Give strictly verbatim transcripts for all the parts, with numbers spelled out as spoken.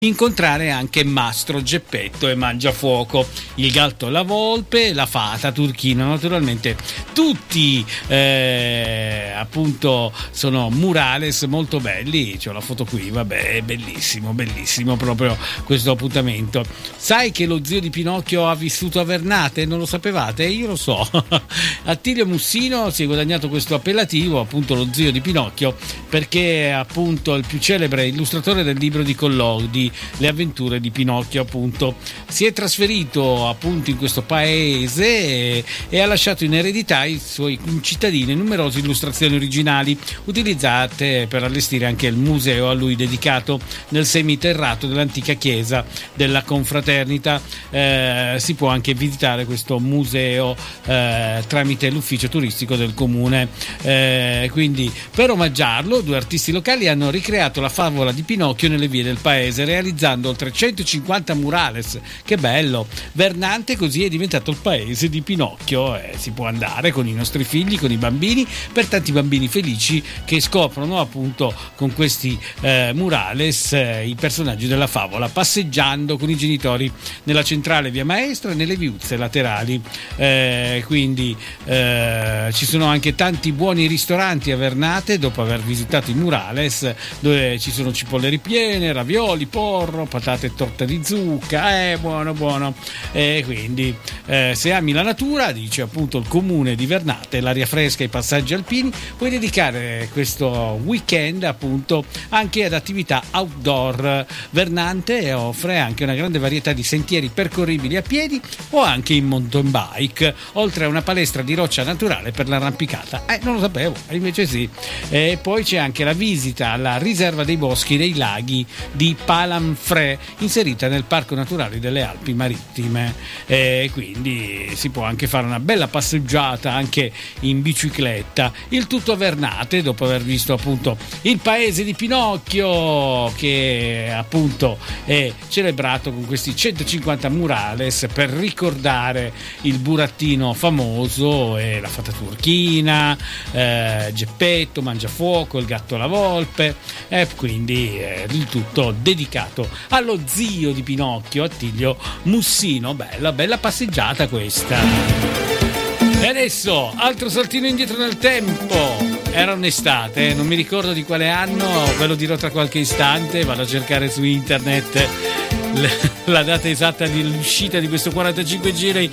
incontrare anche Mastro Geppetto e Mangiafuoco, il gatto e la volpe, la fata turchina, naturalmente tutti eh, appunto sono murales molto belli. C'ho la foto qui, vabbè, è bellissimo, bellissimo proprio questo appuntamento. Sai che lo zio di Pinocchio ha vissuto a Vernate? Non lo sapevate? Io lo so. Attilio Mussino si è guadagnato questo appellativo, appunto lo zio di Pinocchio, perché è appunto il più celebre illustratore del libro di Collodi, Le avventure di Pinocchio. Appunto si è trasferito appunto in questo paese e, e ha lasciato in eredità ai suoi concittadini numerose illustrazioni originali utilizzate per allestire anche il museo a lui dedicato nel semiterrato dell'antica chiesa della Confraternita. Eh, si può anche visitare questo museo eh, tramite l'ufficio turistico del comune. Eh, quindi per omaggiarlo due artisti locali hanno ricreato la favola di Pinocchio nelle vie del paese, realizzando oltre centocinquanta murales. Che bello! Vernante così è diventato il paese di Pinocchio. Eh, si può andare con i nostri figli, con i bambini, per tanti bambini felici che scoprono appunto con questi eh, murales eh, i personaggi della favola, passeggiando con i genitori nella centrale via Maestra e nelle viuzze laterali. Eh, quindi eh, ci sono anche tanti buoni ristoranti a Vernate dopo aver visitato i murales, dove ci sono cipolle ripiene, ravioli, porro, patate e torta di zucca. Eh, buono buono. E quindi eh, se ami la natura, dice appunto il comune di Vernate, l'aria fresca e i passaggi alpini, puoi dedicare questo weekend appunto anche ad attività outdoor. Vernante offre anche una grande varietà di sentieri percorribili a piedi o anche in mountain bike, oltre a una palestra di roccia naturale per l'arrampicata. Eh, non lo sapevo, invece sì. E poi c'è anche la visita alla riserva dei boschi dei laghi di Palanfré, inserita nel Parco Naturale delle Alpi Marittime. E quindi si può anche fare una bella passeggiata anche in bicicletta. Il tutto a Vernate, dopo aver visto appunto il paese di Pinocchio, che appunto è celebrato con questi centocinquanta murales per ricordare il burattino famoso e la fata turchina, eh, Geppetto, Mangiafuoco, il gatto e la volpe, e quindi eh, il tutto dedicato allo zio di Pinocchio, Attilio Mussino. Bella, bella passeggiata questa. E adesso altro saltino indietro nel tempo. Era un'estate, eh? Non mi ricordo di quale anno, ve lo dirò tra qualche istante. Vado a cercare su internet la data esatta dell'uscita di questo quarantacinque giri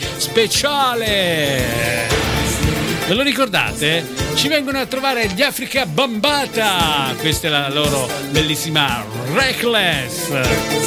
speciale. Ve lo ricordate? Ci vengono a trovare gli Africa Bambaataa. Questa è la loro bellissima Reckless.